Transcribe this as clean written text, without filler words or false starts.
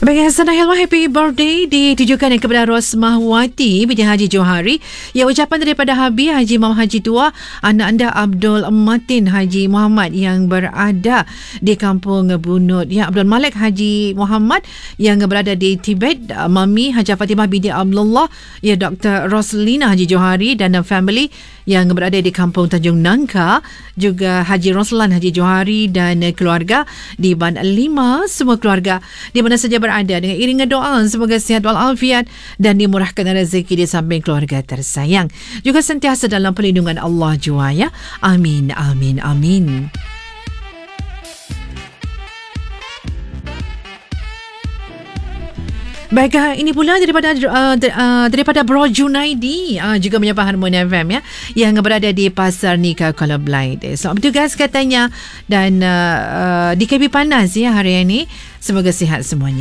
Baik, Assalamualaikum, happy birthday ditujukan kepada Rosmahwati binti Haji Johari. Ya, ucapan daripada Habib Haji Muhammad Haji Tua, anak anda Abdul Matin Haji Muhammad yang berada di Kampung Bunut. Ya, Abdul Malik Haji Muhammad yang berada di Tibet, Mami Haji Fatimah binti Abdullah, ya, Dr. Roslina Haji Johari dan family yang berada di Kampung Tanjung Nangka, juga Haji Roslan Haji Johari dan keluarga di Band 5, semua keluarga di mana saja berada, dengan iringan doa semoga sihat walafiat dan dimurahkan rezeki di samping keluarga tersayang, juga sentiasa dalam perlindungan Allah jua, ya. Amin, amin, amin. Baik, ini pula daripada Bro Junaidi, juga menyapa Harmoni FM, ya, yang berada di Pasar Nikah Kuala Belait. So, bertugas katanya dan di KB panas, ya, hari ini. Semoga sihat semuanya.